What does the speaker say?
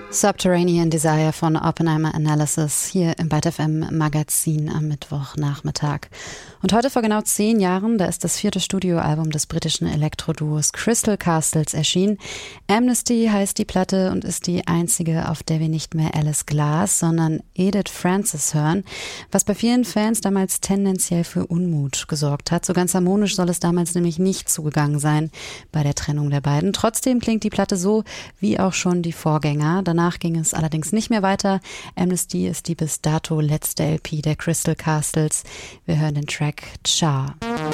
Subterranean Desire von Oppenheimer Analysis hier im Byte FM Magazin am Mittwochnachmittag. Und heute vor genau 10 Jahren, da ist das 4. Studioalbum des britischen Elektroduos Crystal Castles erschienen. Amnesty heißt die Platte und ist die einzige, auf der wir nicht mehr Alice Glass, sondern Edith Francis hören, was bei vielen Fans damals tendenziell für Unmut gesorgt hat. So ganz harmonisch soll es damals nämlich nicht zugegangen sein bei der Trennung der beiden. Trotzdem klingt die Platte so wie auch schon die Vorgänger. Danach ging es allerdings nicht mehr weiter. Amnesty ist die bis dato letzte LP der Crystal Castles. Wir hören den Track Cha.